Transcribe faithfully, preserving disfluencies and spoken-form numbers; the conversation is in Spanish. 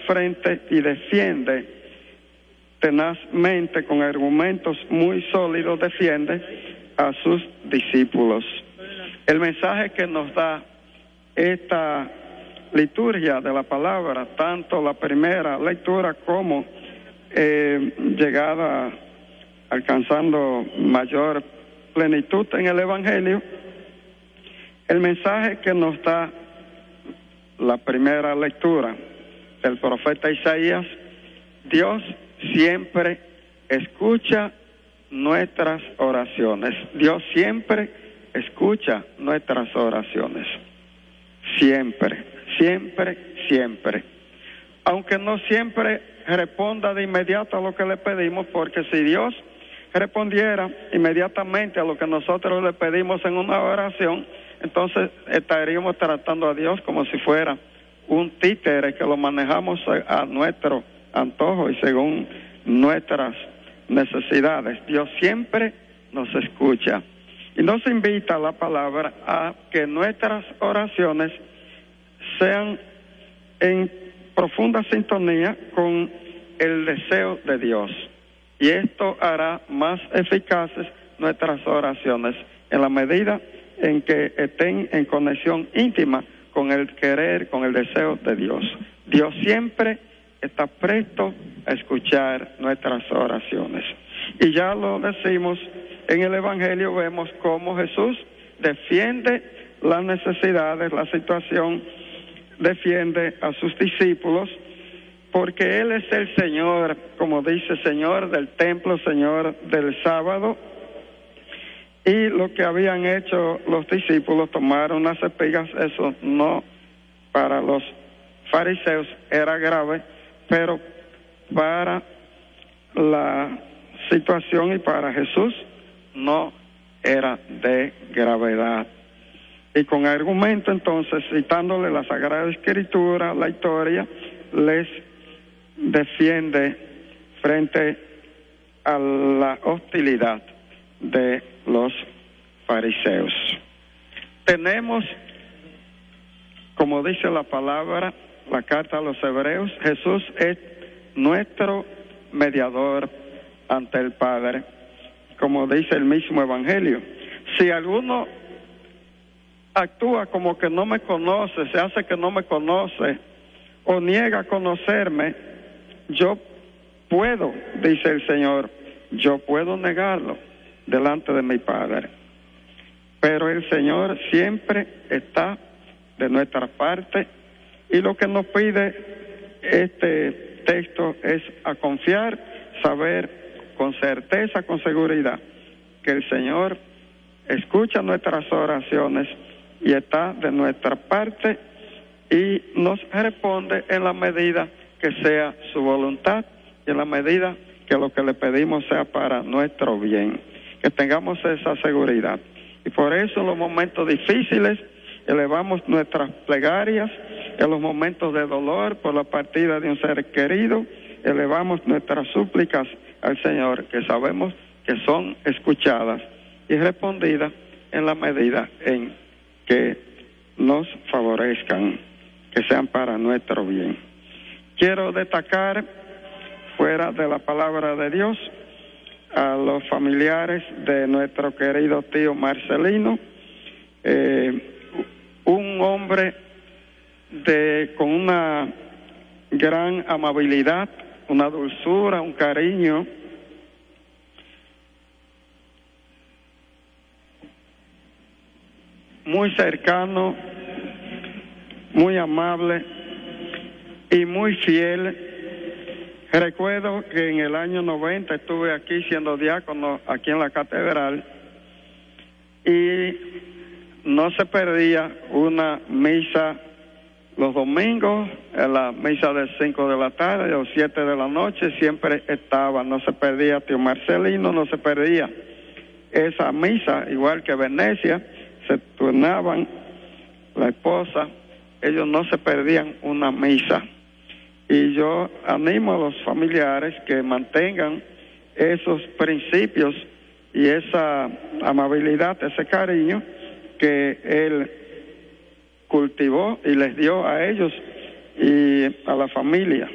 frente y defiende tenazmente, con argumentos muy sólidos, defiende a sus discípulos. El mensaje que nos da esta liturgia de la palabra, tanto la primera lectura como eh, llegada alcanzando mayor plenitud en el Evangelio, el mensaje que nos da la primera lectura del profeta Isaías: Dios siempre escucha nuestras oraciones. Dios siempre escucha nuestras oraciones. Siempre, siempre, siempre. Aunque no siempre responda de inmediato a lo que le pedimos, porque si Dios respondiera inmediatamente a lo que nosotros le pedimos en una oración, entonces estaríamos tratando a Dios como si fuera un títere que lo manejamos a, a nuestro antojo y según nuestras necesidades. Dios siempre nos escucha y nos invita a la palabra a que nuestras oraciones sean en profunda sintonía con el deseo de Dios, y esto hará más eficaces nuestras oraciones en la medida en que estén en conexión íntima con el querer, con el deseo de Dios. Dios siempre está presto a escuchar nuestras oraciones. Y ya lo decimos, en el Evangelio vemos cómo Jesús defiende las necesidades, la situación, defiende a sus discípulos, porque Él es el Señor, como dice, Señor del templo, Señor del sábado. Y lo que habían hecho los discípulos, tomar unas espigas, eso no, para los fariseos era grave, pero para la situación y para Jesús no era de gravedad. Y con argumento, entonces, citándole la Sagrada Escritura, la historia, les defiende frente a la hostilidad de los fariseos. Tenemos, como dice la palabra, la carta a los hebreos, Jesús es nuestro mediador ante el Padre, como dice el mismo Evangelio. Si alguno actúa como que no me conoce, se hace que no me conoce, o niega conocerme, yo puedo, dice el Señor, yo puedo negarlo delante de mi Padre. Pero el Señor siempre está de nuestra parte, y lo que nos pide este texto es a confiar, saber con certeza, con seguridad, que el Señor escucha nuestras oraciones y está de nuestra parte y nos responde en la medida que sea su voluntad y en la medida que lo que le pedimos sea para nuestro bien, que tengamos esa seguridad. Y por eso en los momentos difíciles elevamos nuestras plegarias, en los momentos de dolor por la partida de un ser querido, elevamos nuestras súplicas al Señor, que sabemos que son escuchadas y respondidas en la medida en que nos favorezcan, que sean para nuestro bien. Quiero destacar, fuera de la palabra de Dios, a los familiares de nuestro querido tío Marcelino, eh, un hombre de con una gran amabilidad, una dulzura, un cariño, muy cercano, muy amable y muy fiel. Recuerdo que en el año noventa estuve aquí siendo diácono aquí en la catedral y no se perdía una misa los domingos, en la misa de cinco de la tarde o siete de la noche, siempre estaba, no se perdía tío Marcelino, no se perdía esa misa, igual que Venecia, se turnaban la esposa, ellos no se perdían una misa. Y yo animo a los familiares que mantengan esos principios y esa amabilidad, ese cariño que él cultivó y les dio a ellos y a la familia.